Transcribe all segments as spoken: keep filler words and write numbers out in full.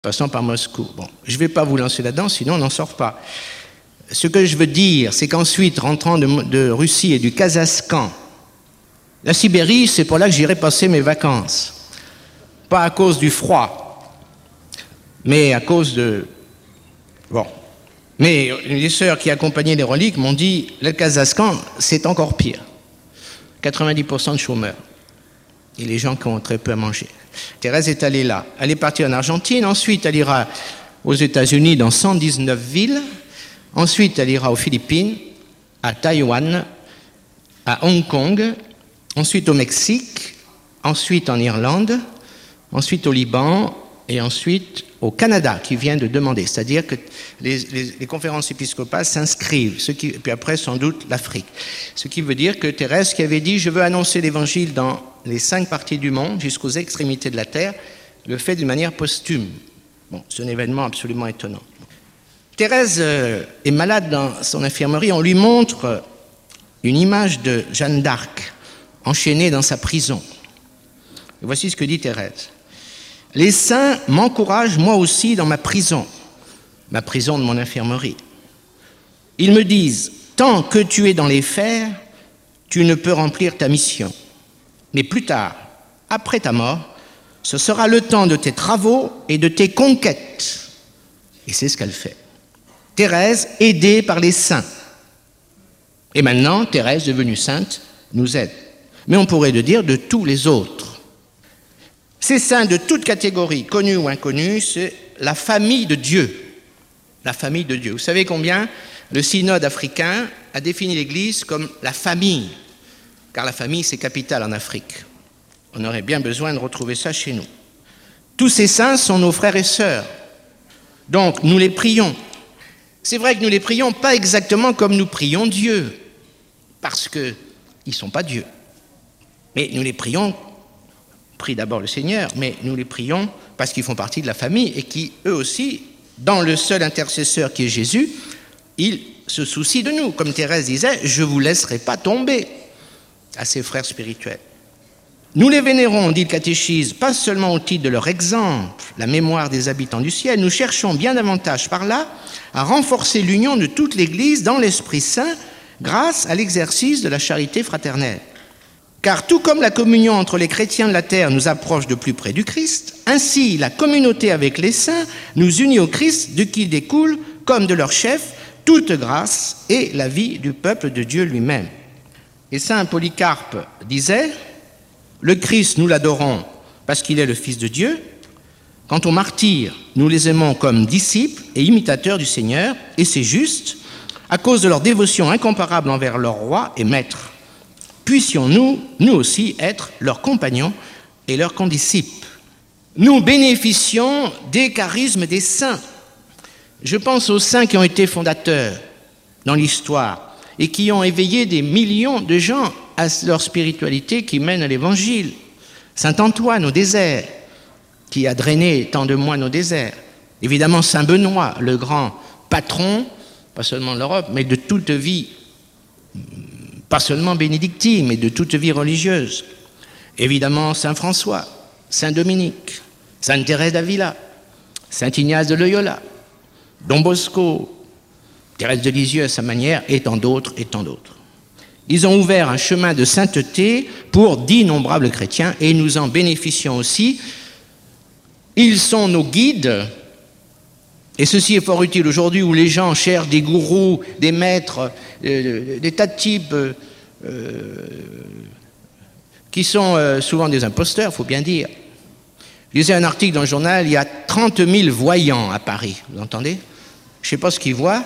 passant par Moscou. Bon, je ne vais pas vous lancer là-dedans, sinon on n'en sort pas. Ce que je veux dire, c'est qu'ensuite, rentrant de, de Russie et du Kazakhstan, la Sibérie, c'est pour là que j'irai passer mes vacances. Pas à cause du froid, mais à cause de... Bon. Mais les sœurs qui accompagnaient les reliques m'ont dit, le Kazakhstan, c'est encore pire. quatre-vingt-dix pour cent de chômeurs. Et les gens qui ont très peu à manger. Thérèse est allée là. Elle est partie en Argentine. Ensuite, elle ira aux États-Unis dans cent dix-neuf villes. Ensuite, elle ira aux Philippines, à Taïwan, à Hong Kong. Ensuite au Mexique. Ensuite en Irlande. Ensuite au Liban. Et ensuite au Canada, qui vient de demander. C'est-à-dire que les, les, les conférences épiscopales s'inscrivent. Ce qui, puis après, sans doute, l'Afrique. Ce qui veut dire que Thérèse, qui avait dit « Je veux annoncer l'Évangile dans les cinq parties du monde, jusqu'aux extrémités de la terre », le fait d'une manière posthume. Bon, c'est un événement absolument étonnant. Thérèse euh, est malade dans son infirmerie. On lui montre une image de Jeanne d'Arc, enchaînée dans sa prison. Et voici ce que dit Thérèse. « Les saints m'encouragent moi aussi dans ma prison, ma prison de mon infirmerie. Ils me disent, tant que tu es dans les fers, tu ne peux remplir ta mission. Mais plus tard, après ta mort, ce sera le temps de tes travaux et de tes conquêtes. » Et c'est ce qu'elle fait. Thérèse, aidée par les saints. Et maintenant, Thérèse, devenue sainte, nous aide. Mais on pourrait le dire de tous les autres. Ces saints de toute catégorie, connus ou inconnus, c'est la famille de Dieu. La famille de Dieu. Vous savez combien le synode africain a défini l'Église comme la famille, car la famille, c'est capital en Afrique. On aurait bien besoin de retrouver ça chez nous. Tous ces saints sont nos frères et sœurs. Donc, nous les prions. C'est vrai que nous les prions pas exactement comme nous prions Dieu, parce qu'ils ne sont pas Dieu. Mais nous les prions, on prie d'abord le Seigneur, mais nous les prions parce qu'ils font partie de la famille et qui, eux aussi, dans le seul intercesseur qui est Jésus, ils se soucient de nous. Comme Thérèse disait, je ne vous laisserai pas tomber à ses frères spirituels. Nous les vénérons, dit le catéchisme, pas seulement au titre de leur exemple, la mémoire des habitants du ciel, nous cherchons bien davantage par là à renforcer l'union de toute l'Église dans l'Esprit Saint grâce à l'exercice de la charité fraternelle. Car tout comme la communion entre les chrétiens de la terre nous approche de plus près du Christ, ainsi la communauté avec les saints nous unit au Christ, de qui découle, comme de leur chef, toute grâce et la vie du peuple de Dieu lui-même. Et saint Polycarpe disait, « Le Christ, nous l'adorons parce qu'il est le Fils de Dieu. Quant aux martyrs, nous les aimons comme disciples et imitateurs du Seigneur, et c'est juste, à cause de leur dévotion incomparable envers leur roi et maître. Puissions-nous, nous aussi, être leurs compagnons et leurs condisciples. Nous bénéficions des charismes des saints. Je pense aux saints qui ont été fondateurs dans l'histoire et qui ont éveillé des millions de gens à leur spiritualité qui mène à l'Évangile. Saint Antoine au désert, qui a drainé tant de moines au désert. Évidemment, Saint Benoît, le grand patron, pas seulement de l'Europe, mais de toute vie, pas seulement bénédictine, mais de toute vie religieuse. Évidemment, Saint François, Saint Dominique, Sainte Thérèse d'Avila, Saint Ignace de Loyola, Don Bosco, Thérèse de Lisieux à sa manière, et tant d'autres, et tant d'autres. Ils ont ouvert un chemin de sainteté pour d'innombrables chrétiens, et nous en bénéficions aussi. Ils sont nos guides, et ceci est fort utile aujourd'hui où les gens cherchent des gourous, des maîtres, euh, des tas de types euh, qui sont euh, souvent des imposteurs, il faut bien dire. Je lisais un article dans le journal, il y a trente mille voyants à Paris, vous entendez? Je ne sais pas ce qu'ils voient,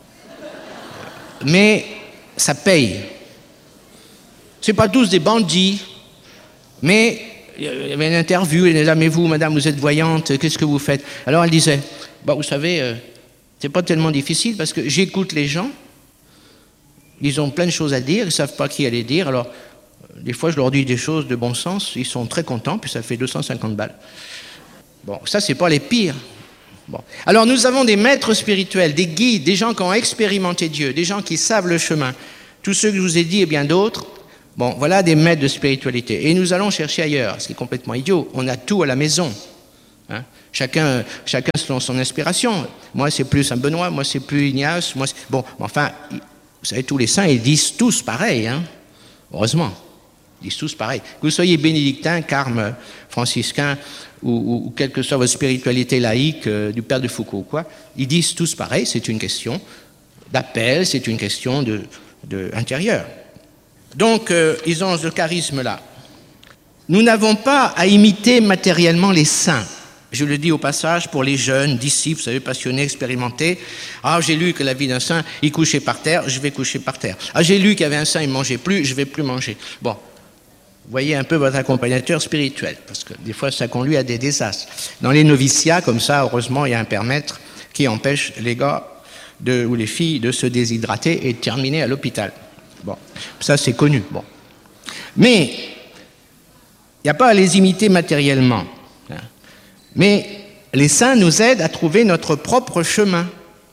mais ça paye. Ce n'est pas tous des bandits, mais il y avait une interview, elle disait, mais vous, madame, vous êtes voyante, qu'est-ce que vous faites? Alors elle disait, bah, vous savez, euh, c'est pas tellement difficile parce que j'écoute les gens, ils ont plein de choses à dire, ils ne savent pas qui aller dire, alors euh, des fois je leur dis des choses de bon sens, ils sont très contents, puis ça fait deux cent cinquante balles. Bon, ça c'est pas les pires. Bon. Alors nous avons des maîtres spirituels, des guides, des gens qui ont expérimenté Dieu, des gens qui savent le chemin, tous ceux que je vous ai dit et bien d'autres. Bon, voilà des maîtres de spiritualité. Et nous allons chercher ailleurs, ce qui est complètement idiot. On a tout à la maison. Hein. Chacun, chacun selon son inspiration. Moi, c'est plus Saint Benoît, moi, c'est plus Ignace. Moi, bon, enfin, vous savez, tous les saints, ils disent tous pareil. Hein. Heureusement, ils disent tous pareil. Que vous soyez bénédictin, carme, franciscain, ou, ou, ou quelle que soit votre spiritualité laïque, euh, du Père de Foucault, quoi, ils disent tous pareil. C'est une question d'appel, c'est une question de, de intérieure. Donc, euh, ils ont ce charisme-là. Nous n'avons pas à imiter matériellement les saints. Je le dis au passage pour les jeunes, disciples, vous savez, passionnés, expérimentés. Ah, j'ai lu que la vie d'un saint, il couchait par terre, je vais coucher par terre. Ah, j'ai lu qu'il y avait un saint, il ne mangeait plus, je ne vais plus manger. Bon, voyez un peu votre accompagnateur spirituel, parce que des fois, ça conduit à des désastres. Dans les noviciats, comme ça, heureusement, il y a un père maître qui empêche les gars de, ou les filles de se déshydrater et de terminer à l'hôpital. Bon, ça, c'est connu. Bon. Mais il n'y a pas à les imiter matériellement. Mais les saints nous aident à trouver notre propre chemin,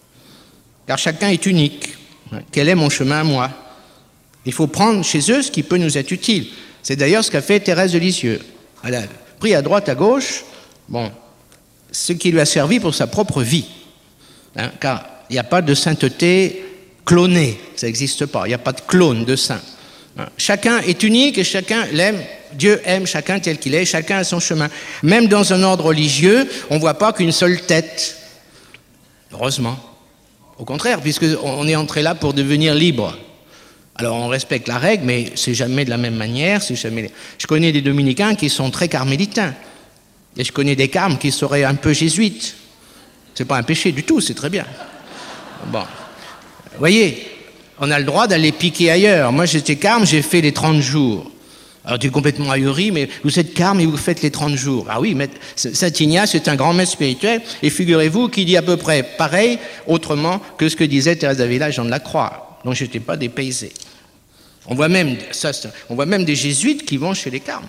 car chacun est unique. Quel est mon chemin à moi? Il faut prendre chez eux ce qui peut nous être utile. C'est d'ailleurs ce qu'a fait Thérèse de Lisieux. Elle a pris à droite, à gauche, bon, ce qui lui a servi pour sa propre vie. Hein, car il n'y a pas de sainteté clonée, ça n'existe pas. Il n'y a pas de clone de saint. Hein, chacun est unique et chacun l'aime. Dieu aime chacun tel qu'il est, chacun a son chemin. Même dans un ordre religieux, on ne voit pas qu'une seule tête. Heureusement. Au contraire, puisqu'on est entré là pour devenir libre. Alors on respecte la règle, mais c'est jamais de la même manière. C'est jamais... Je connais des dominicains qui sont très carmélitains. Et je connais des carmes qui seraient un peu jésuites. C'est pas un péché du tout, c'est très bien. Bon. Vous voyez, on a le droit d'aller piquer ailleurs. Moi j'étais carme, j'ai fait les trente jours. Alors tu es complètement ahuri, mais vous êtes carme et vous faites les trente jours. Ah oui, mais Saint Ignace est un grand maître spirituel, et figurez-vous qu'il dit à peu près pareil, autrement que ce que disait Thérèse d'Avila, Jean de la Croix. Donc je n'étais pas dépaysé. On voit, même, ça, on voit même des jésuites qui vont chez les carmes.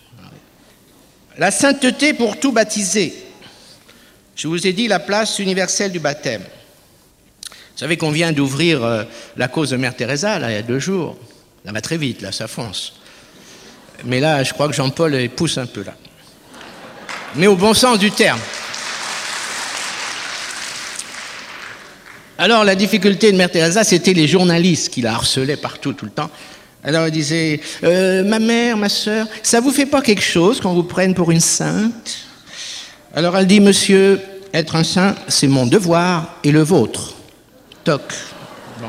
La sainteté pour tout baptisé. Je vous ai dit la place universelle du baptême. Vous savez qu'on vient d'ouvrir euh, la cause de Mère Teresa, là, il y a deux jours. Ça va très vite, là, ça fonce. Mais là, je crois que Jean-Paul pousse un peu, là. Mais au bon sens du terme. Alors, la difficulté de Mère Teresa, c'était les journalistes qui la harcelaient partout, tout le temps. Alors, elle disait, euh, ma mère, ma sœur, ça vous fait pas quelque chose qu'on vous prenne pour une sainte? Alors, elle dit, monsieur, être un saint, c'est mon devoir et le vôtre. Toc. Bon.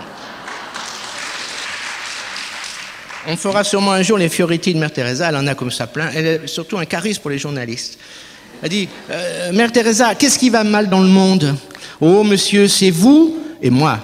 On fera sûrement un jour les Fioriti de Mère Teresa, elle en a comme ça plein. Elle a surtout un charisme pour les journalistes. Elle dit, euh, Mère Teresa, qu'est-ce qui va mal dans le monde? Oh, monsieur, c'est vous et moi.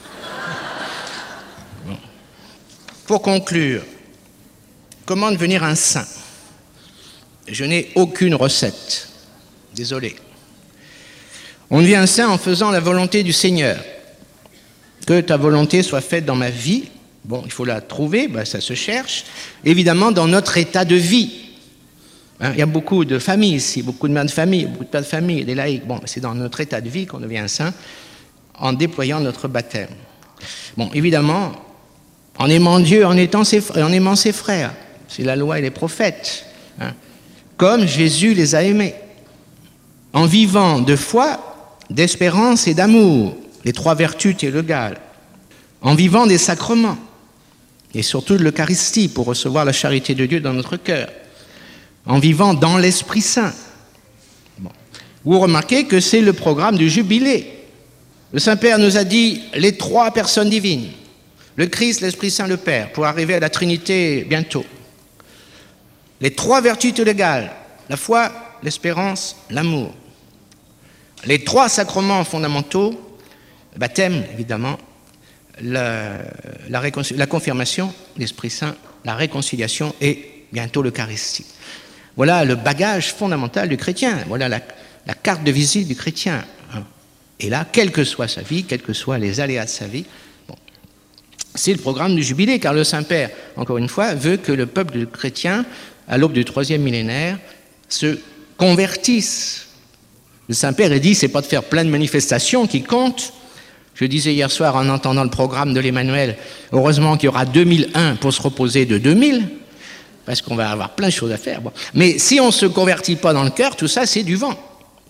Bon. Pour conclure, comment devenir un saint? Je n'ai aucune recette. Désolé. On devient un saint en faisant la volonté du Seigneur. Que ta volonté soit faite dans ma vie. Bon, il faut la trouver, ben, ça se cherche. Évidemment, dans notre état de vie. Hein, il y a beaucoup de familles ici, beaucoup de mères de famille, beaucoup de pères de famille, des laïcs. Bon, c'est dans notre état de vie qu'on devient un saint, en déployant notre baptême. Bon, évidemment, en aimant Dieu, en, étant ses, en aimant ses frères. C'est la loi et les prophètes. Hein, comme Jésus les a aimés. En vivant de foi, d'espérance et d'amour. Les trois vertus théologales. En vivant des sacrements. Et surtout de l'Eucharistie pour recevoir la charité de Dieu dans notre cœur. En vivant dans l'Esprit Saint. Bon. Vous remarquez que c'est le programme du Jubilé. Le Saint-Père nous a dit les trois personnes divines. Le Christ, l'Esprit Saint, le Père, pour arriver à la Trinité bientôt. Les trois vertus théologales. La foi, l'espérance, l'amour. Les trois sacrements fondamentaux. Le baptême, évidemment. La, la, réconcil- la confirmation, l'Esprit Saint, la réconciliation et bientôt l'Eucharistie. Voilà le bagage fondamental du chrétien. Voilà la, la carte de visite du chrétien. Et là, quelle que soit sa vie, quels que soient les aléas de sa vie, bon, c'est le programme du Jubilé, car le Saint-Père, encore une fois, veut que le peuple chrétien, à l'aube du troisième millénaire, se convertisse. Le Saint-Père, il dit, c'est pas de faire plein de manifestations qui comptent. Je disais hier soir en entendant le programme de l'Emmanuel, heureusement qu'il y aura deux mille un pour se reposer de deux mille, parce qu'on va avoir plein de choses à faire. Bon. Mais si on ne se convertit pas dans le cœur, tout ça, c'est du vent.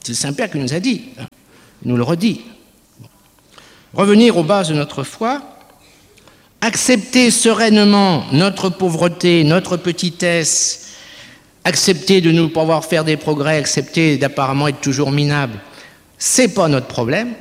C'est le Saint-Père qui nous a dit, il nous le redit. Revenir aux bases de notre foi, accepter sereinement notre pauvreté, notre petitesse, accepter de ne pas pouvoir faire des progrès, accepter d'apparemment être toujours minable, c'est pas notre problème.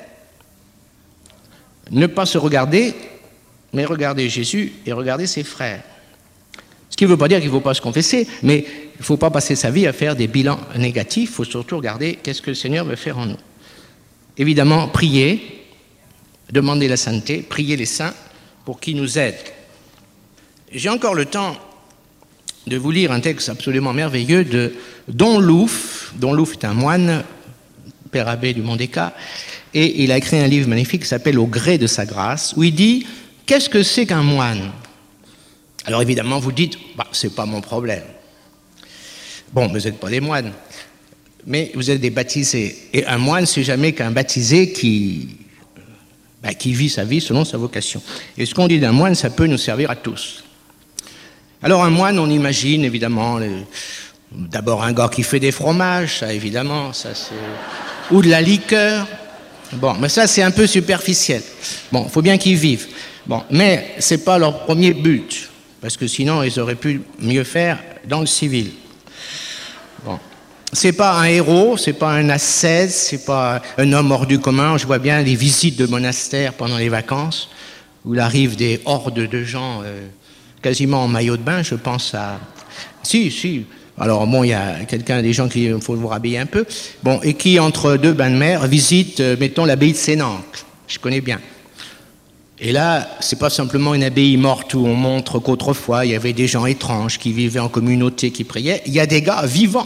Ne pas se regarder, mais regarder Jésus et regarder ses frères. Ce qui ne veut pas dire qu'il ne faut pas se confesser, mais il ne faut pas passer sa vie à faire des bilans négatifs, il faut surtout regarder qu'est-ce que le Seigneur veut faire en nous. Évidemment, prier, demander la sainteté, prier les saints pour qu'ils nous aident. J'ai encore le temps de vous lire un texte absolument merveilleux de Don Louf. Don Louf est un moine, père abbé du Mont-des-Cats, et il a écrit un livre magnifique qui s'appelle « Au gré de sa grâce », où il dit « Qu'est-ce que c'est qu'un moine ?» Alors évidemment, vous dites bah, « C'est pas mon problème ». Bon, vous n'êtes pas des moines, mais vous êtes des baptisés. Et un moine, c'est jamais qu'un baptisé qui, bah, qui vit sa vie selon sa vocation. Et ce qu'on dit d'un moine, ça peut nous servir à tous. Alors un moine, on imagine évidemment, les... d'abord un gars qui fait des fromages, ça évidemment, ça c'est... ou de la liqueur. Bon, mais ça c'est un peu superficiel. Bon, il faut bien qu'ils vivent. Bon, mais c'est pas leur premier but, parce que sinon ils auraient pu mieux faire dans le civil. Bon, c'est pas un héros, c'est pas un ascète, c'est pas un homme hors du commun. Je vois bien les visites de monastères pendant les vacances, où il arrive des hordes de gens euh, quasiment en maillot de bain. Je pense à, si, si. Alors bon, il y a quelqu'un, des gens qui, il faut vous rhabiller un peu, bon, et qui, entre deux bains de mer, visite, euh, mettons, l'abbaye de Sénancle. Je connais bien. Et là, c'est pas simplement une abbaye morte où on montre qu'autrefois, il y avait des gens étranges qui vivaient en communauté, qui priaient. Il y a des gars vivants.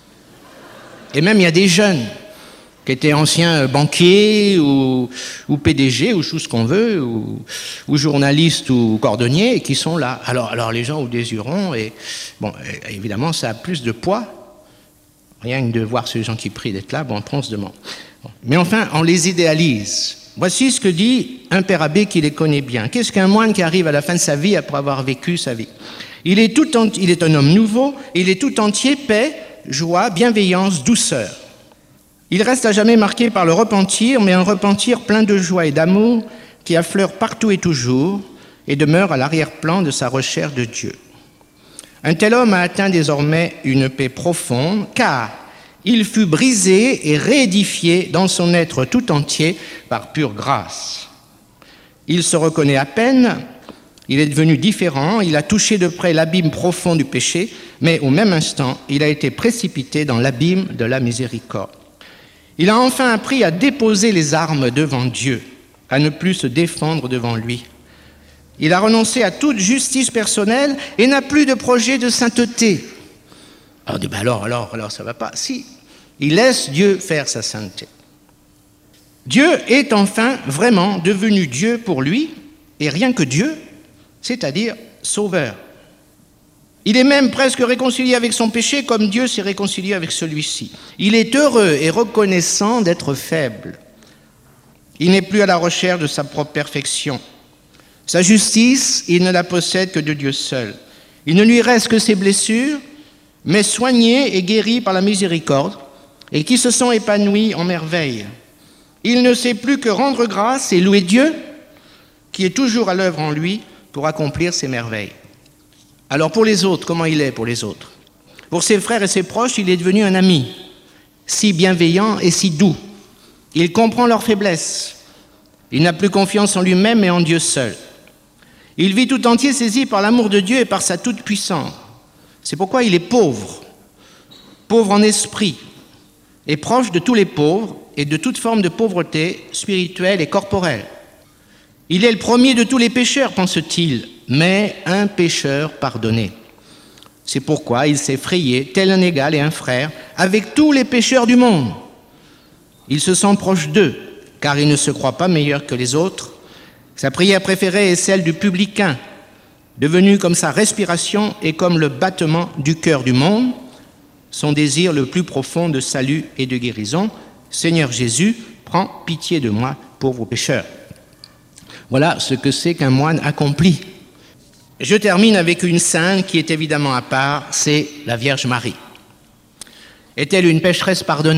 Et même, il y a des jeunes qui étaient anciens banquiers ou, ou P D G ou tout ce qu'on veut, ou, ou journalistes ou cordonniers, et qui sont là. Alors, alors les gens vous désureront, et bon, évidemment, ça a plus de poids. Rien que de voir ces gens qui prient d'être là, bon, on se demande. Bon. Mais enfin, on les idéalise. Voici ce que dit un père abbé qui les connaît bien. Qu'est-ce qu'un moine qui arrive à la fin de sa vie après avoir vécu sa vie ? Il est, tout en... il est un homme nouveau, il est tout entier paix, joie, bienveillance, douceur. Il reste à jamais marqué par le repentir, mais un repentir plein de joie et d'amour qui affleure partout et toujours et demeure à l'arrière-plan de sa recherche de Dieu. Un tel homme a atteint désormais une paix profonde, car il fut brisé et réédifié dans son être tout entier par pure grâce. Il se reconnaît à peine, il est devenu différent, il a touché de près l'abîme profond du péché, mais au même instant, il a été précipité dans l'abîme de la miséricorde. Il a enfin appris à déposer les armes devant Dieu, à ne plus se défendre devant lui. Il a renoncé à toute justice personnelle et n'a plus de projet de sainteté. Alors, on dit, ben alors, alors, alors, ça ne va pas. Si, il laisse Dieu faire sa sainteté. Dieu est enfin vraiment devenu Dieu pour lui, et rien que Dieu, c'est-à-dire sauveur. Il est même presque réconcilié avec son péché comme Dieu s'est réconcilié avec celui-ci. Il est heureux et reconnaissant d'être faible. Il n'est plus à la recherche de sa propre perfection. Sa justice, il ne la possède que de Dieu seul. Il ne lui reste que ses blessures, mais soignées et guéries par la miséricorde, et qui se sont épanouies en merveille. Il ne sait plus que rendre grâce et louer Dieu, qui est toujours à l'œuvre en lui pour accomplir ses merveilles. Alors pour les autres, comment il est pour les autres ? Pour ses frères et ses proches, il est devenu un ami, si bienveillant et si doux. Il comprend leurs faiblesses. Il n'a plus confiance en lui-même et en Dieu seul. Il vit tout entier saisi par l'amour de Dieu et par sa toute-puissance. C'est pourquoi il est pauvre, pauvre en esprit, et proche de tous les pauvres et de toute forme de pauvreté spirituelle et corporelle. Il est le premier de tous les pécheurs, pense-t-il, mais un pécheur pardonné. C'est pourquoi il s'est frayé, tel un égal et un frère, avec tous les pécheurs du monde. Il se sent proche d'eux, car il ne se croit pas meilleur que les autres. Sa prière préférée est celle du publicain, devenu comme sa respiration et comme le battement du cœur du monde, son désir le plus profond de salut et de guérison. Seigneur Jésus, prends pitié de moi, pauvre pécheur. Voilà ce que c'est qu'un moine accompli. Je termine avec une sainte qui est évidemment à part, c'est la Vierge Marie. Est-elle une pécheresse pardonnée ?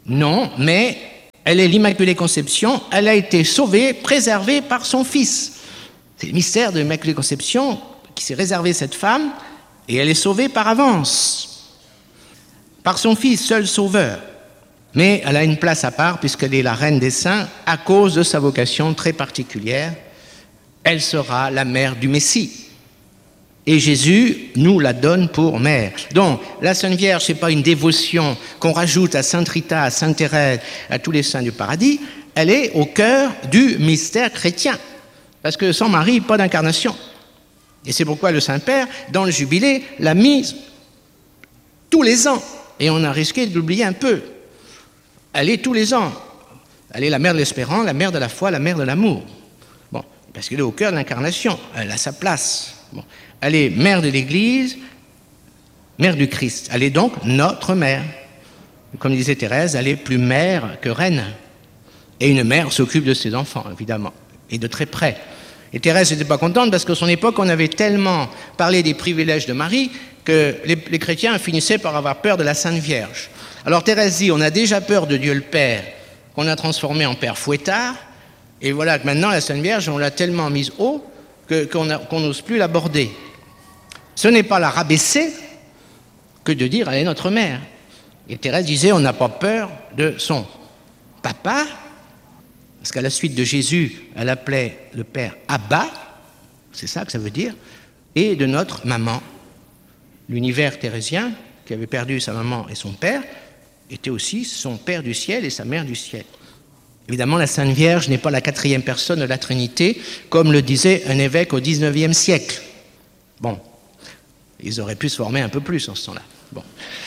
Non, mais elle est l'Immaculée Conception, elle a été sauvée, préservée par son Fils. C'est le mystère de l'Immaculée Conception qui s'est réservé cette femme, et elle est sauvée par avance, par son Fils, seul sauveur. Mais elle a une place à part puisqu'elle est la reine des saints à cause de sa vocation très particulière. Elle sera la mère du Messie. Et Jésus nous la donne pour mère. Donc, la Sainte Vierge, ce n'est pas une dévotion qu'on rajoute à Sainte Rita, à Sainte Thérèse, à tous les saints du paradis. Elle est au cœur du mystère chrétien. Parce que sans Marie, pas d'incarnation. Et c'est pourquoi le Saint-Père, dans le Jubilé, l'a mise tous les ans. Et on a risqué de l'oublier un peu. Elle est tous les ans. Elle est la mère de l'espérance, la mère de la foi, la mère de l'amour. Bon, parce qu'elle est au cœur de l'incarnation. Elle a sa place. Bon. Elle est mère de l'Église, mère du Christ. Elle est donc notre mère. Comme disait Thérèse, elle est plus mère que reine. Et une mère s'occupe de ses enfants, évidemment, et de très près. Et Thérèse n'était pas contente parce qu'à son époque, on avait tellement parlé des privilèges de Marie que les, les chrétiens finissaient par avoir peur de la Sainte Vierge. Alors Thérèse dit, on a déjà peur de Dieu le Père, qu'on a transformé en Père Fouettard, et voilà que maintenant la Sainte Vierge, on l'a tellement mise haut que, qu'on a, qu'on n'ose plus l'aborder. Ce n'est pas la rabaisser que de dire elle est notre mère. Et Thérèse disait, on n'a pas peur de son papa, parce qu'à la suite de Jésus, elle appelait le Père Abba, c'est ça que ça veut dire, et de notre maman. L'univers thérésien, qui avait perdu sa maman et son père, était aussi son Père du ciel et sa Mère du ciel. Évidemment, la Sainte Vierge n'est pas la quatrième personne de la Trinité, comme le disait un évêque au dix-neuvième siècle. Bon, ils auraient pu se former un peu plus en ce temps-là. Bon.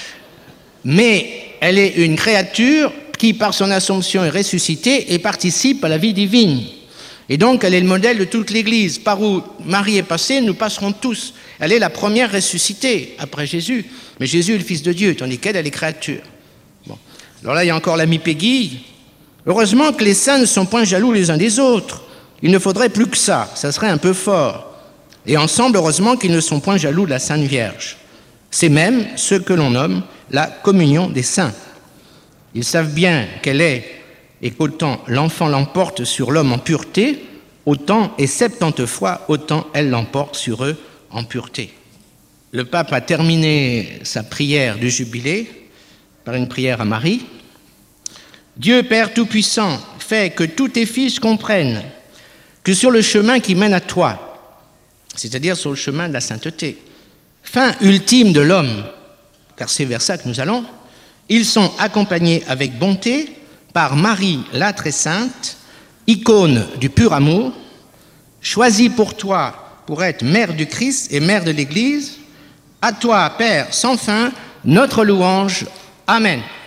Mais elle est une créature qui, par son Assomption, est ressuscitée et participe à la vie divine. Et donc, elle est le modèle de toute l'Église. Par où Marie est passée, nous passerons tous. Elle est la première ressuscitée après Jésus. Mais Jésus est le Fils de Dieu, tandis qu'elle, elle est créature. Bon. Alors là, il y a encore l'ami Peggy. Heureusement que les saints ne sont point jaloux les uns des autres. Il ne faudrait plus que ça, ça serait un peu fort. Et ensemble, heureusement qu'ils ne sont point jaloux de la Sainte Vierge. C'est même ce que l'on nomme la communion des saints. Ils savent bien qu'elle est, et qu'autant l'enfant l'emporte sur l'homme en pureté, autant et septante fois, autant elle l'emporte sur eux en pureté. Le pape a terminé sa prière du jubilé par une prière à Marie. Dieu Père Tout-Puissant, fais que tous tes fils comprennent que sur le chemin qui mène à toi, c'est-à-dire sur le chemin de la sainteté, fin ultime de l'homme, car c'est vers ça que nous allons, ils sont accompagnés avec bonté par Marie la très sainte, icône du pur amour, choisie pour toi pour être mère du Christ et mère de l'Église. À toi, Père sans fin, notre louange. Amen.